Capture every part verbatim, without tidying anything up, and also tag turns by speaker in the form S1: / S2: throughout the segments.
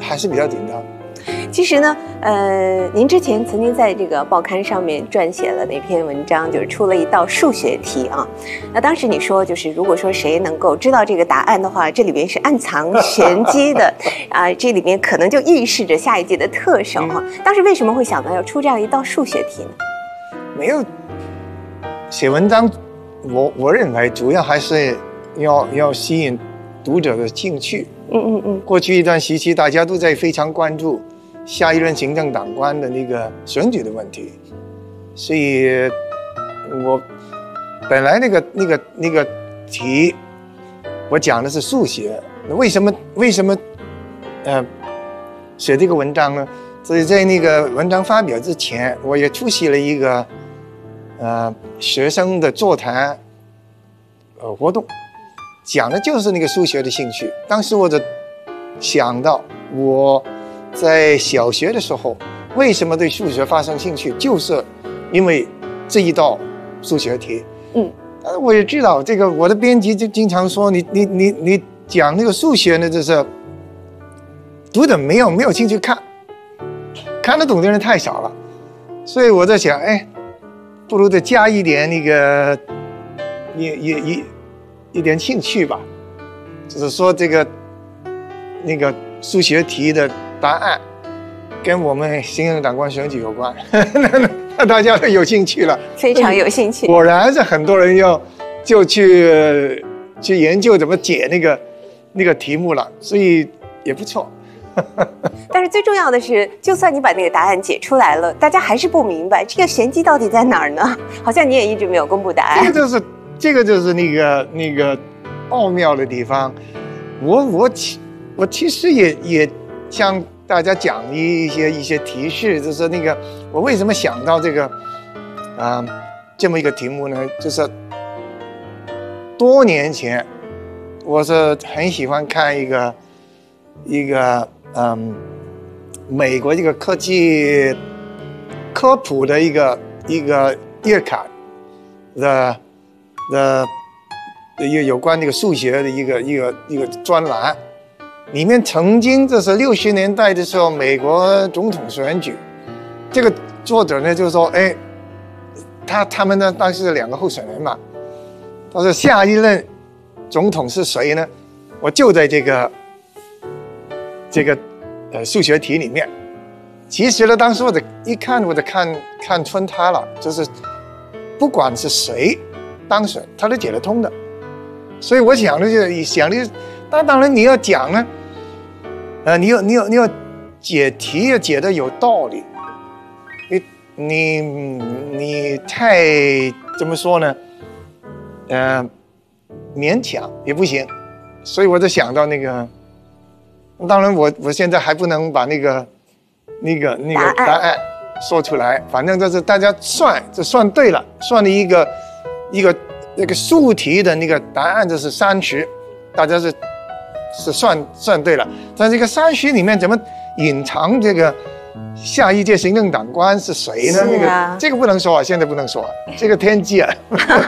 S1: 还是比较紧张。
S2: 其实呢，呃，您之前曾经在这个报刊上面撰写了那篇文章，就是出了一道数学题啊。那当时你说，就是如果说谁能够知道这个答案的话，这里边是暗藏玄机的啊，这里面可能就预示着下一届的特首哈、啊。当时为什么会想到要出这样一道数学题呢？
S1: 没有写文章，我我认为主要还是要要吸引读者的兴趣。
S2: 嗯嗯嗯。
S1: 过去一段时期，大家都在非常关注下一任行政长官的那个选举的问题，所以我本来那个那个那个题，我讲的是数学。为什么为什么呃写这个文章呢？所以在那个文章发表之前，我也出席了一个呃学生的座谈呃活动，讲的就是那个数学的兴趣。当时我就想到我在小学的时候为什么对数学发生兴趣，就是因为这一道数学题。
S2: 嗯，
S1: 我也知道这个，我的编辑就经常说你你你你讲那个数学呢，就是读者没有没有兴趣看，看得懂的人太少了，所以我在想，哎，不如再加一点那个一一一一点兴趣吧，就是说这个那个数学题的答案跟我们行政长官选举有关，那那大家都有兴趣了，
S2: 非常有兴趣。
S1: 果然是很多人要就去去研究怎么解那个那个题目了，所以也不错。
S2: 但是最重要的是，就算你把那个答案解出来了，大家还是不明白这个玄机到底在哪儿呢？好像你也一直没有公布答案。
S1: 这个就是这个就是那个那个奥妙的地方。我我其我其实也也向大家讲一些一些提示，就是那个我为什么想到这个啊、呃、这么一个题目呢？就是多年前，我是很喜欢看一个一个嗯美国一个科技科普的一个一个月刊的的一个有关这个数学的一个一个一个专栏。里面曾经这是六十年代的时候，美国总统选举，这个作者呢就说，哎，他他们呢当时是两个候选人嘛，他说下一任总统是谁呢？我就在这个这个呃数学题里面。其实呢，当时我的一看我就看看穿他了，就是不管是谁当选，他都解得通的。所以我想的就想的，那当然你要讲呢。呃，你要你要你要解题要解得有道理，你你你太怎么说呢？呃，勉强也不行，所以我就想到那个，当然我我现在还不能把那个那个那个答案说出来，反正就是大家算就算对了，算了一个一个那个数题的那个答案就是三十，大家是。是算算对了，但这个三十里面怎么隐藏这个下一届行政长官是谁呢？
S2: 是啊、
S1: 那个这个不能说啊，现在不能说、啊，这个天机啊。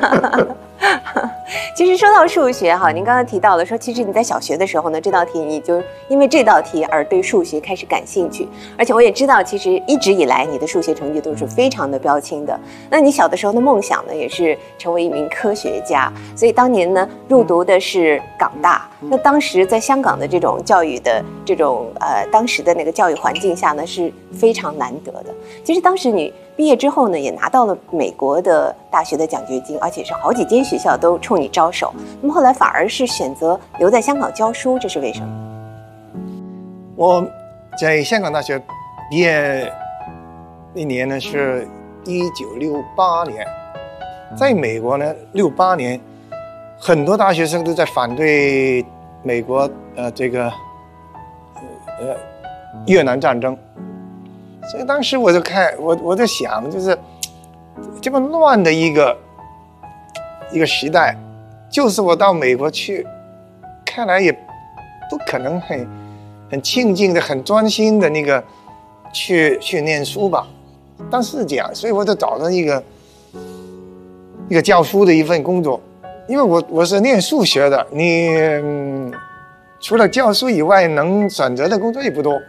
S2: 其实说到数学哈，您刚刚提到了说，其实你在小学的时候呢，这道题你就因为这道题而对数学开始感兴趣，而且我也知道，其实一直以来你的数学成绩都是非常的标青的。那你小的时候的梦想呢，也是成为一名科学家，所以当年呢入读的是港大。那当时在香港的这种教育的这种呃当时的那个教育环境下呢，是非常难得的。其实当时你毕业之后呢，也拿到了美国的大学的奖学金，而且是好几间学校都冲你招手。那么后来反而是选择留在香港教书，这是为什么？
S1: 我在香港大学毕业那年呢是一九六八年，在美国呢六八年，很多大学生都在反对美国呃这个呃越南战争。所以当时我就看我我在想，就是这么乱的一个一个时代，就是我到美国去，看来也不可能很很静静的、很专心的那个去去念书吧。但是这样，所以我就找到一个一个教书的一份工作，因为我我是念数学的，你、嗯、除了教书以外，能选择的工作也不多。